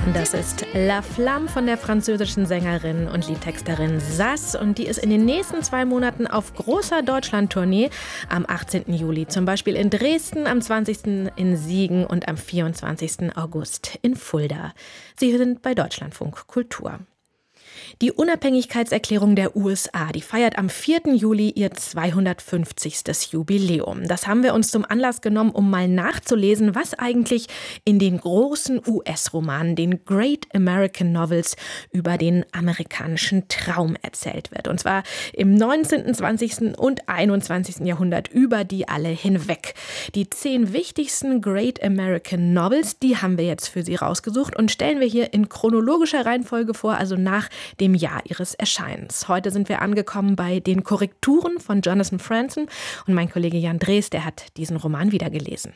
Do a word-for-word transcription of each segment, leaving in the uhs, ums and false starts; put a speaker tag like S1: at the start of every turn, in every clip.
S1: Das ist La Flamme von der französischen Sängerin und Liedtexterin Sass und die ist in den nächsten zwei Monaten auf großer Deutschland-Tournee. Am achtzehnten Juli zum Beispiel in Dresden, am zwanzigsten in Siegen und am vierundzwanzigsten August in Fulda. Sie sind bei Deutschlandfunk Kultur. Die Unabhängigkeitserklärung der U S A, die feiert am vierten Juli ihr zweihundertfünfzigstes Jubiläum. Das haben wir uns zum Anlass genommen, um mal nachzulesen, was eigentlich in den großen U S-Romanen, den Great American Novels, über den amerikanischen Traum erzählt wird. Und zwar im neunzehnten, zwanzigsten und einundzwanzigsten Jahrhundert, über die alle hinweg. Die zehn wichtigsten Great American Novels, die haben wir jetzt für Sie rausgesucht und stellen wir hier in chronologischer Reihenfolge vor, also nach dem Jahr ihres Erscheinens. Heute sind wir angekommen bei den Korrekturen von Jonathan Franzen und mein Kollege Jan Drees, der hat diesen Roman wieder gelesen.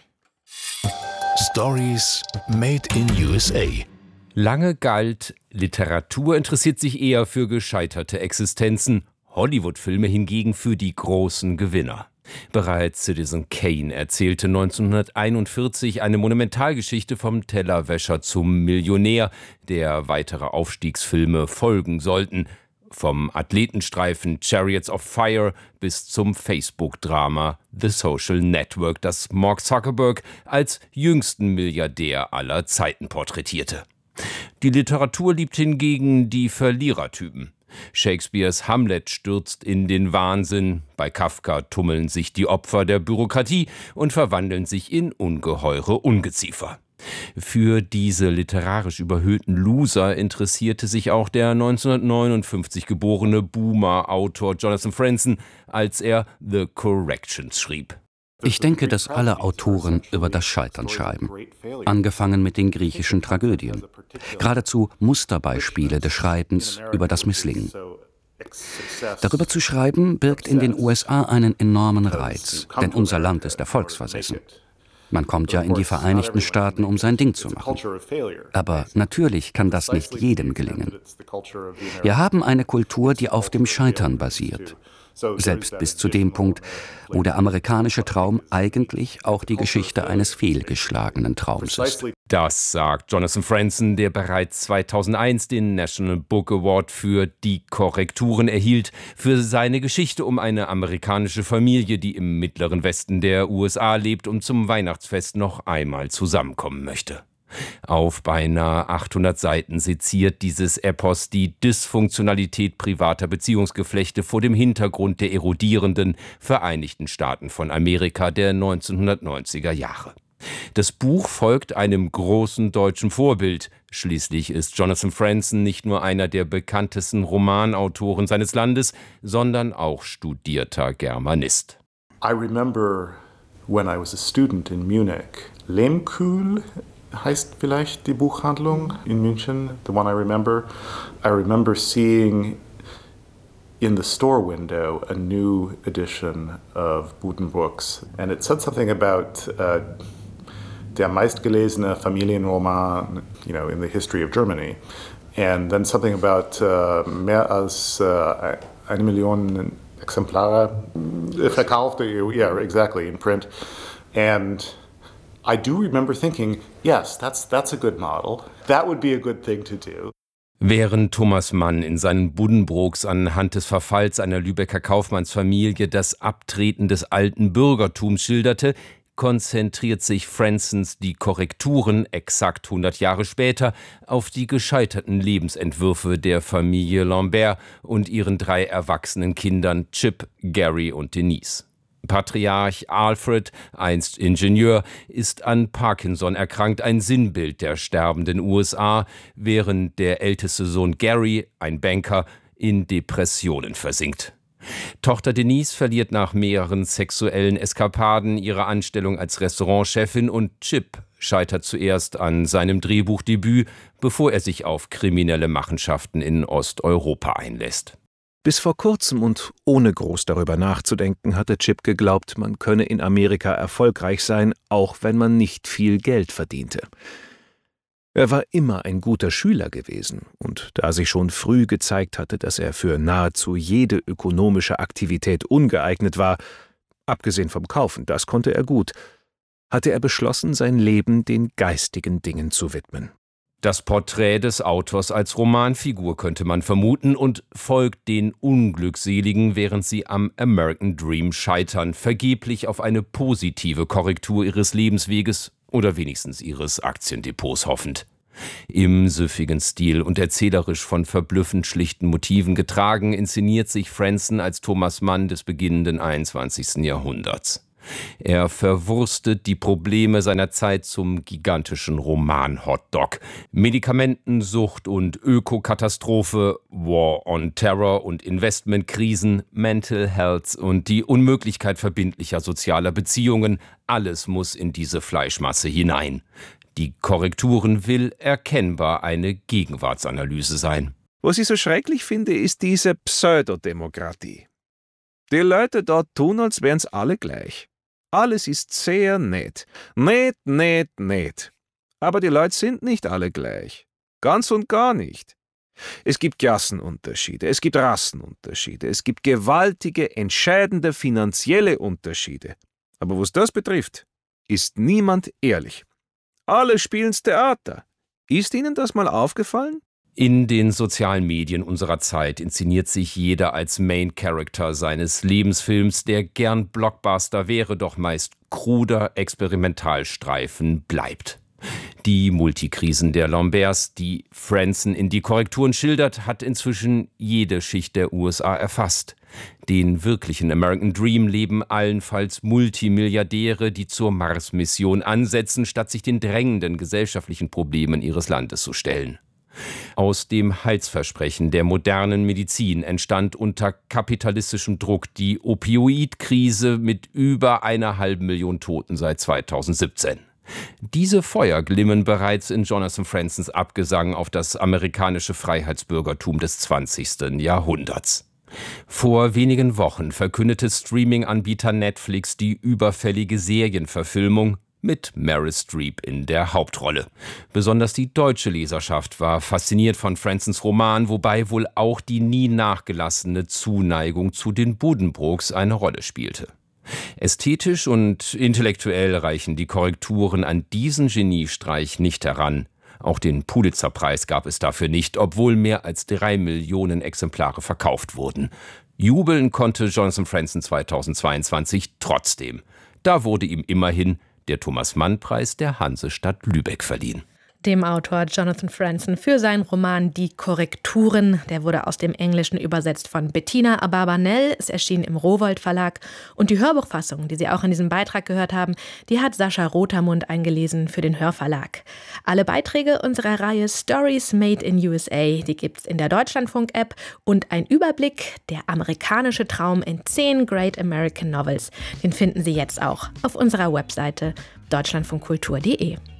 S2: Stories made in U S A.
S3: Lange galt, Literatur interessiert sich eher für gescheiterte Existenzen, Hollywood-Filme hingegen für die großen Gewinner. Bereits Citizen Kane erzählte neunzehnhunderteinundvierzig eine Monumentalgeschichte vom Tellerwäscher zum Millionär, der weitere Aufstiegsfilme folgen sollten. Vom Athletenstreifen Chariots of Fire bis zum Facebook-Drama The Social Network, das Mark Zuckerberg als jüngsten Milliardär aller Zeiten porträtierte. Die Literatur liebt hingegen die Verlierertypen. Shakespeares Hamlet stürzt in den Wahnsinn, bei Kafka tummeln sich die Opfer der Bürokratie und verwandeln sich in ungeheure Ungeziefer. Für diese literarisch überhöhten Loser interessierte sich auch der neunzehnhundertneunundfünfzig geborene Boomer-Autor Jonathan Franzen, als er The Corrections schrieb.
S4: Ich denke, dass alle Autoren über das Scheitern schreiben, angefangen mit den griechischen Tragödien. Geradezu Musterbeispiele des Schreibens über das Misslingen. Darüber zu schreiben, birgt in den U S A einen enormen Reiz, denn unser Land ist erfolgsversessen. Man kommt ja in die Vereinigten Staaten, um sein Ding zu machen. Aber natürlich kann das nicht jedem gelingen. Wir haben eine Kultur, die auf dem Scheitern basiert. Selbst bis zu dem Punkt, wo der amerikanische Traum eigentlich auch die Geschichte eines fehlgeschlagenen Traums ist.
S3: Das sagt Jonathan Franzen, der bereits zweitausendeins den National Book Award für Die Korrekturen erhielt, für seine Geschichte um eine amerikanische Familie, die im mittleren Westen der U S A lebt und zum Weihnachtsfest noch einmal zusammenkommen möchte. Auf beinahe achthundert Seiten seziert dieses Epos die Dysfunktionalität privater Beziehungsgeflechte vor dem Hintergrund der erodierenden Vereinigten Staaten von Amerika der neunzehnhundertneunziger Jahre. Das Buch folgt einem großen deutschen Vorbild. Schließlich ist Jonathan Franzen nicht nur einer der bekanntesten Romanautoren seines Landes, sondern auch studierter Germanist.
S5: I remember when I was a student in Munich, Lehmkuhl heißt vielleicht die Buchhandlung in München, the one I remember. I remember seeing in the store window a new edition of Buddenbrooks. And it said something about uh, der meistgelesene Familienroman, you know, in the history of Germany. And then something about uh, mehr als uh, eine Million Exemplare verkauft. Yeah, exactly, in print. And I do remember thinking, yes, that's that's a good model. That would be a good thing to do.
S3: Während Thomas Mann in seinen Buddenbrooks anhand des Verfalls einer Lübecker Kaufmannsfamilie das Abtreten des alten Bürgertums schilderte, konzentriert sich Franzens Die Korrekturen exakt hundert Jahre später auf die gescheiterten Lebensentwürfe der Familie Lambert und ihren drei erwachsenen Kindern Chip, Gary und Denise. Patriarch Alfred, einst Ingenieur, ist an Parkinson erkrankt, ein Sinnbild der sterbenden U S A, während der älteste Sohn Gary, ein Banker, in Depressionen versinkt. Tochter Denise verliert nach mehreren sexuellen Eskapaden ihre Anstellung als Restaurantchefin und Chip scheitert zuerst an seinem Drehbuchdebüt, bevor er sich auf kriminelle Machenschaften in Osteuropa einlässt.
S6: Bis vor kurzem und ohne groß darüber nachzudenken, hatte Chip geglaubt, man könne in Amerika erfolgreich sein, auch wenn man nicht viel Geld verdiente. Er war immer ein guter Schüler gewesen, und da sich schon früh gezeigt hatte, dass er für nahezu jede ökonomische Aktivität ungeeignet war, abgesehen vom Kaufen, das konnte er gut, hatte er beschlossen, sein Leben den geistigen Dingen zu widmen.
S3: Das Porträt des Autors als Romanfigur könnte man vermuten und folgt den Unglückseligen, während sie am American Dream scheitern, vergeblich auf eine positive Korrektur ihres Lebensweges oder wenigstens ihres Aktiendepots hoffend. Im süffigen Stil und erzählerisch von verblüffend schlichten Motiven getragen, inszeniert sich Franzen als Thomas Mann des beginnenden einundzwanzigsten Jahrhunderts. Er verwurstet die Probleme seiner Zeit zum gigantischen Roman-Hotdog. Medikamentensucht und Ökokatastrophe, War on Terror und Investmentkrisen, Mental Health und die Unmöglichkeit verbindlicher sozialer Beziehungen, alles muss in diese Fleischmasse hinein. Die Korrekturen will erkennbar eine Gegenwartsanalyse sein.
S6: Was ich so schrecklich finde, ist diese Pseudodemokratie. Die Leute dort tun, als wären's alle gleich. Alles ist sehr nett. Nett, nett, nett. Aber die Leute sind nicht alle gleich. Ganz und gar nicht. Es gibt Klassenunterschiede, es gibt Rassenunterschiede, es gibt gewaltige, entscheidende finanzielle Unterschiede. Aber was das betrifft, ist niemand ehrlich. Alle spielen's Theater. Ist Ihnen das mal aufgefallen?
S3: In den sozialen Medien unserer Zeit inszeniert sich jeder als Main Character seines Lebensfilms, der gern Blockbuster wäre, doch meist kruder Experimentalstreifen bleibt. Die Multikrisen der Lamberts, die Franzen in die Korrekturen schildert, hat inzwischen jede Schicht der U S A erfasst. Den wirklichen American Dream leben allenfalls Multimilliardäre, die zur Mars-Mission ansetzen, statt sich den drängenden gesellschaftlichen Problemen ihres Landes zu stellen. Aus dem Heilsversprechen der modernen Medizin entstand unter kapitalistischem Druck die Opioidkrise mit über einer halben Million Toten seit zweitausendsiebzehn. Diese Feuer glimmen bereits in Jonathan Franzens Abgesang auf das amerikanische Freiheitsbürgertum des zwanzigsten Jahrhunderts. Vor wenigen Wochen verkündete Streaming-Anbieter Netflix die überfällige Serienverfilmung mit Meryl Streep in der Hauptrolle. Besonders die deutsche Leserschaft war fasziniert von Franzens Roman, wobei wohl auch die nie nachgelassene Zuneigung zu den Buddenbrooks eine Rolle spielte. Ästhetisch und intellektuell reichen die Korrekturen an diesen Geniestreich nicht heran. Auch den Pulitzer-Preis gab es dafür nicht, obwohl mehr als drei Millionen Exemplare verkauft wurden. Jubeln konnte Jonathan Franzen zweitausendzweiundzwanzig trotzdem. Da wurde ihm immerhin der Thomas-Mann-Preis der Hansestadt Lübeck verliehen.
S1: Dem Autor Jonathan Franzen für seinen Roman Die Korrekturen. Der wurde aus dem Englischen übersetzt von Bettina Abarbanel. Es erschien im Rowohlt Verlag. Und die Hörbuchfassung, die Sie auch in diesem Beitrag gehört haben, die hat Sascha Rotermund eingelesen für den Hörverlag. Alle Beiträge unserer Reihe Stories Made in U S A, die gibt's in der Deutschlandfunk-App. Und ein Überblick, der amerikanische Traum in zehn Great American Novels, den finden Sie jetzt auch auf unserer Webseite deutschlandfunkkultur punkt de.